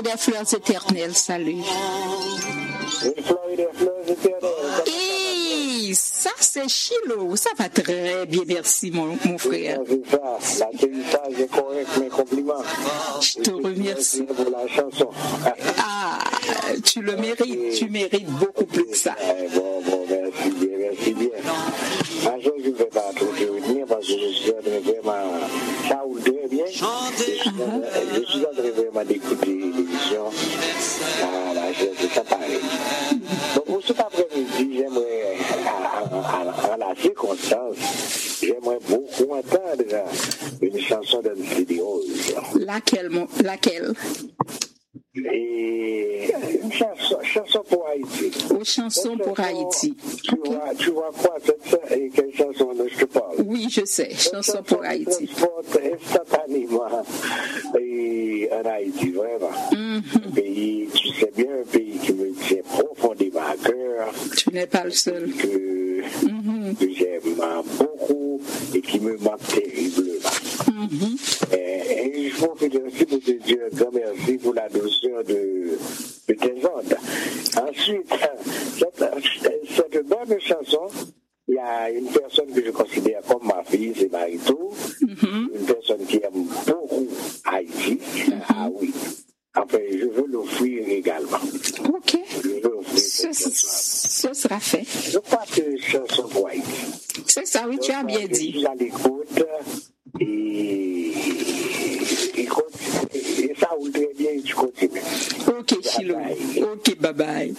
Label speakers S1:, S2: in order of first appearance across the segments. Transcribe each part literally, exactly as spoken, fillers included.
S1: des fleurs éternelles, salut.
S2: Une fleur et des fleurs éternelles.
S1: Et ça, c'est Chilo. Ça va très bien, merci, mon, mon frère.
S2: C'est ça, l'atterrissage est correct, mes compliments.
S1: Je te remercie.
S2: Pour la chanson.
S1: Ah, tu le mérites, tu mérites beaucoup plus que ça.
S2: Bon, bon, merci bien, merci bien. Un jour, je ne vais pas trop te retenir parce que je suis en train vraiment, ça roule très bien. Je suis en train vraiment d'écouter l'émission. Voilà, c'est ça pareil. Donc, pour cet après-midi, j'aimerais, à la circonstance, j'aimerais beaucoup entendre une chanson d'Anne Rose.
S1: Laquelle, mon, laquelle?
S2: Et une chanson, chanson pour Haïti.
S1: Aux chansons pour Haïti.
S2: Tu,
S1: Okay.
S2: vois, tu vois quoi, cette, et quelle chanson dont je te parle?
S1: Oui, je sais, chanson pour Haïti.
S2: Transporte instantanément et en Haïti, vraiment.
S1: Mm-hmm.
S2: Un pays, tu sais bien, un pays qui me tient profondément à cœur.
S1: Tu n'es pas le seul.
S2: Que,
S1: mm-hmm.
S2: que j'aime beaucoup et qui me manque terriblement.
S1: Mm-hmm.
S2: Et, et je profite aussi pour te dire un grand merci pour la douceur de, de tes ondes. Ensuite, cette, cette bonne chanson, il y a une personne que je considère comme ma fille, c'est Marito, mm-hmm. une personne qui aime beaucoup Haïti. Mm-hmm. Ah oui. Enfin, je veux l'offrir également.
S1: Ok.
S2: Je veux l'offrir.
S1: Ce, ce sera fait.
S2: Je crois que chanson pour Haïti.
S1: C'est ça, oui, tu as bien dit.
S2: Je suis à l'écoute et, et, et ça roule très bien et tu continues.
S1: Ok, Chilo. Ok, bye bye.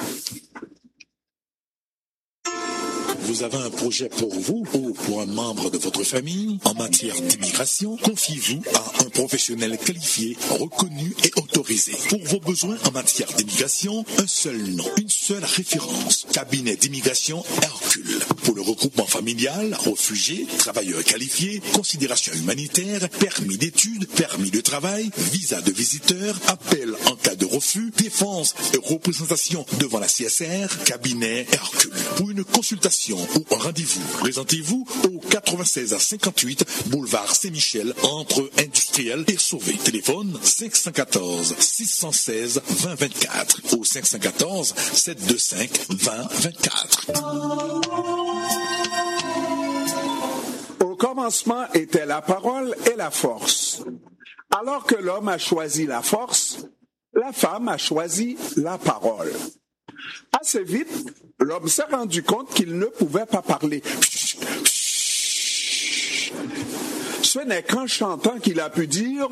S3: Vous avez un projet pour vous ou pour un membre de votre famille en matière d'immigration? Confiez-vous à un professionnel qualifié, reconnu et autorisé. Pour vos besoins en matière d'immigration, un seul nom, une seule référence. Cabinet d'immigration Hercule. Pour le regroupement familial, réfugiés, travailleurs qualifiés, considération humanitaire, permis d'études, permis de travail, visa de visiteur, appel en cas de refus, défense et représentation devant la C S R, cabinet Hercule. Pour une consultation ou un rendez-vous, présentez-vous au quatre-vingt-seize à cinquante-huit boulevard Saint-Michel entre Industriel et Sauvé. Téléphone cinq un quatre, six un six, deux zéro deux quatre ou cinq un quatre, sept deux cinq, deux zéro deux quatre.
S4: Au commencement était la parole et la force. Alors que l'homme a choisi la force, la femme a choisi la parole. Assez vite, l'homme s'est rendu compte qu'il ne pouvait pas parler. Ce n'est qu'en chantant qu'il a pu dire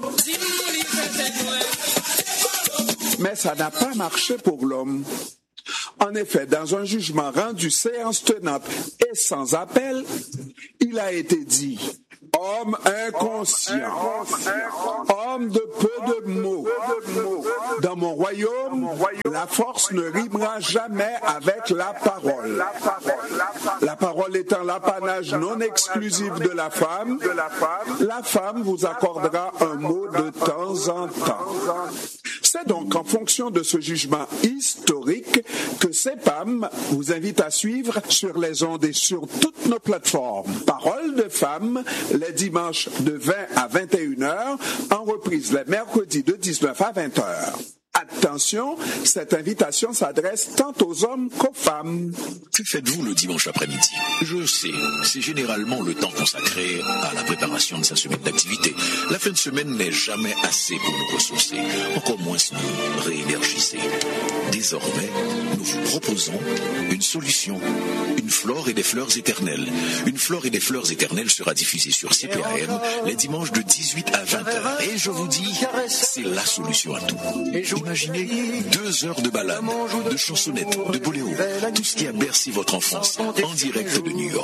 S4: « Mais ça n'a pas marché pour l'homme. » En effet, dans un jugement rendu séance tenante et sans appel, il a été dit « Homme inconscient, homme de peu de mots. Dans mon royaume, la force ne rimera jamais avec la parole. La parole étant l'apanage non exclusif de la femme, la femme vous accordera un mot de temps en temps. » C'est donc en fonction de ce jugement historique que C E P A M vous invite à suivre sur les ondes et sur toutes nos plateformes. Parole de femme, les dimanches de vingt à vingt et une heures, en reprise les mercredis de dix-neuf à vingt heures. Attention, cette invitation s'adresse tant aux hommes qu'aux femmes.
S3: Que faites-vous le dimanche après-midi? Je sais, c'est généralement le temps consacré à la préparation de sa semaine d'activité. La fin de semaine n'est jamais assez pour nous ressourcer, encore moins nous réénergiser. Désormais, nous vous proposons une solution, une flore et des fleurs éternelles. Une flore et des fleurs éternelles sera diffusée sur C P A M les dimanches de dix-huit à vingt heures. Et je vous dis, c'est la solution à tout. Imaginez deux heures de balade, de chansonnettes, de boléro, tout ce qui a bercé votre enfance en direct de New York.